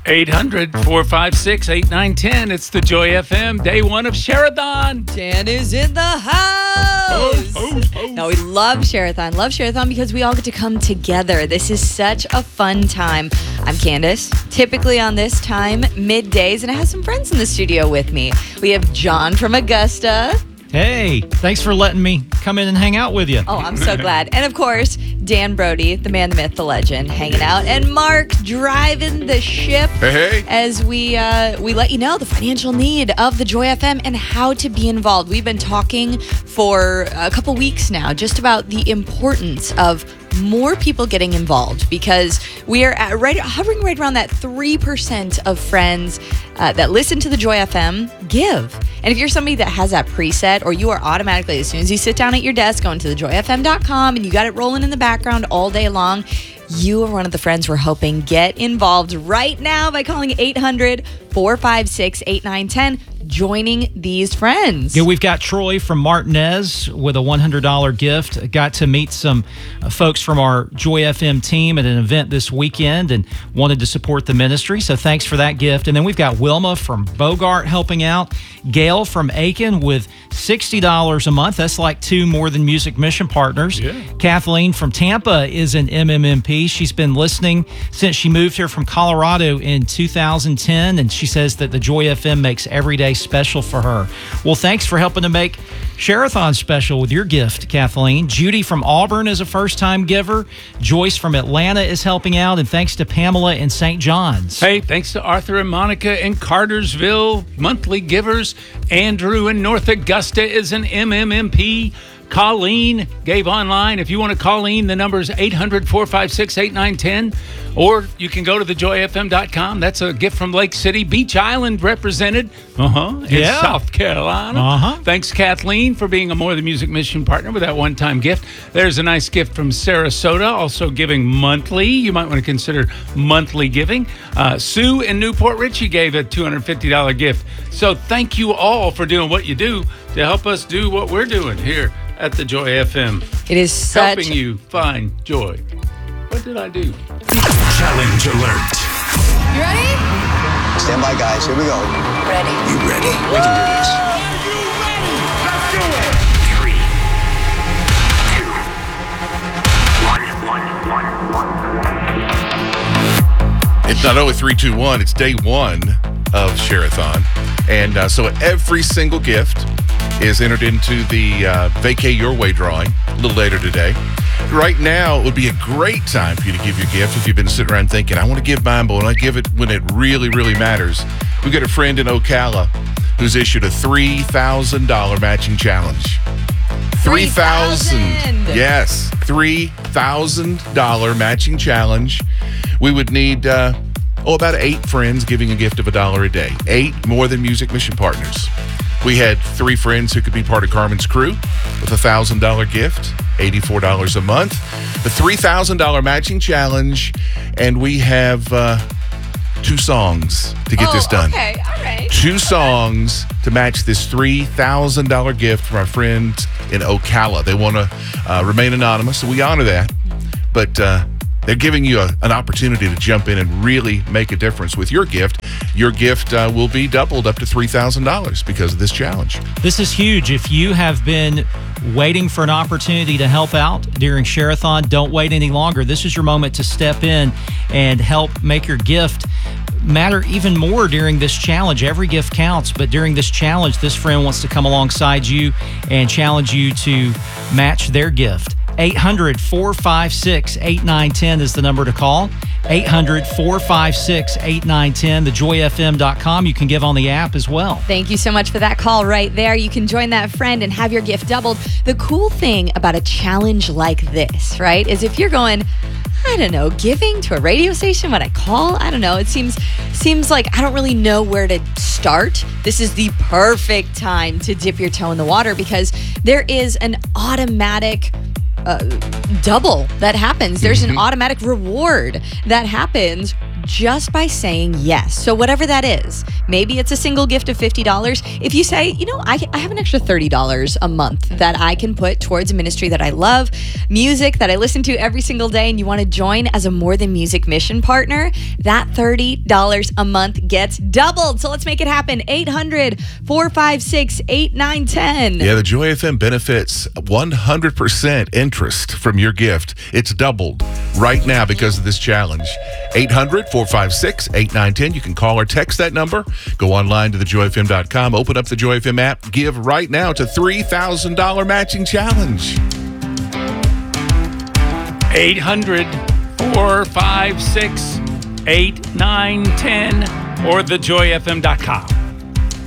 800-456-8910. It's the Joy FM, day one of Share-a-thon. Dan is in the house. No, we love Share-a-thon. Love Share-a-thon because we all get to come together. This is such a fun time. I'm Candace, typically on this time, middays, and I have some friends in the studio with me. We have John from Augusta. Hey, thanks for letting me come in and hang out with you. Oh, I'm so glad. And of course, Dan Brody, the man, the myth, the legend, hanging out. And Mark driving the ship as we let you know the financial need of the Joy FM and how to be involved. We've been talking for a couple weeks now just about the importance of more people getting involved because we are hovering right around that 3% of friends that listen to the Joy FM give. And if you're somebody that has that preset, or you are automatically, as soon as you sit down at your desk, going to thejoyfm.com and you got it rolling in the background all day long, you are one of the friends we're hoping get involved right now by calling 800-456-8910. Joining these friends. Yeah, we've got Troy from Martinez with a $100 gift. Got to meet some folks from our Joy FM team at an event this weekend and wanted to support the ministry, so thanks for that gift. And then we've got Wilma from Bogart helping out, Gail from Aiken with $60 a month. That's like two More Than Music mission partners. Yeah. Kathleen from Tampa is an MMMP. She's been listening since she moved here from Colorado in 2010, and she says that the Joy FM makes every day special for her. Well, thanks for helping to make Share-a-thon special with your gift, Kathleen. Judy from Auburn is a first-time giver. Joyce from Atlanta is helping out, and thanks to Pamela in St. John's. Hey, thanks to Arthur and Monica in Cartersville, monthly givers. Andrew in North Augusta is an MMMP. Colleen gave online. If you want to call in, the number is 800-456-8910. Or you can go to thejoyfm.com. That's a gift from Lake City. Beach Island represented in South Carolina. Thanks, Kathleen, for being a More Than Music mission partner with that one-time gift. There's a nice gift from Sarasota, also giving monthly. You might want to consider monthly giving. Sue in Newport Richey gave a $250 gift. So thank you all for doing what you do to help us do what we're doing here at the Joy FM. It is helping you find joy. What did I do? Challenge alert. You ready? Stand by, guys. Here we go. Ready. You ready? We can do this. Are you ready? Let's do it. 3, 2, 1. It's not only 3, 2, 1. It's day one of Share-a-thon. And so every single gift is entered into the Vacay Your Way drawing a little later today. Right now, it would be a great time for you to give your gift if you've been sitting around thinking, I want to give mine, but when I give it when it really, really matters. We've got a friend in Ocala who's issued a $3,000 matching challenge. $3,000. Yes, $3,000 matching challenge. We would need about 8 friends giving a gift of $1 a day. 8 More Than Music mission partners. We had 3 friends who could be part of Carmen's crew with a $1,000 gift, $84 a month. The $3,000 matching challenge, and we have 2 songs to get this done. Okay, all right. 2 songs to match this $3,000 gift from our friends in Ocala. They want to remain anonymous, so we honor that. But they're giving you an opportunity to jump in and really make a difference with your gift. Your gift will be doubled up to $3,000 because of this challenge. This is huge. If you have been waiting for an opportunity to help out during Share-a-thon, don't wait any longer. This is your moment to step in and help make your gift matter even more during this challenge. Every gift counts, but during this challenge, this friend wants to come alongside you and challenge you to match their gift. 800-456-8910 is the number to call. 800-456-8910, thejoyfm.com. You can give on the app as well. Thank you so much for that call right there. You can join that friend and have your gift doubled. The cool thing about a challenge like this, right, is if you're going, I don't know, giving to a radio station when I call, I don't know, it seems like I don't really know where to start. This is the perfect time to dip your toe in the water because there is an automatic double that happens. There's an automatic reward that happens just by saying yes. So whatever that is, maybe it's a single gift of $50. If you say, I have an extra $30 a month that I can put towards a ministry that I love, music that I listen to every single day, and you want to join as a More Than Music mission partner, that $30 a month gets doubled. So let's make it happen. 800-456-8910. Yeah, the Joy FM benefits 100% interest from your gift. It's doubled right now because of this challenge. 800-456-8910. You can call or text that number. Go online to thejoyfm.com. Open up the Joy FM app. Give right now to $3,000 matching challenge. 800-456-8910 or thejoyfm.com.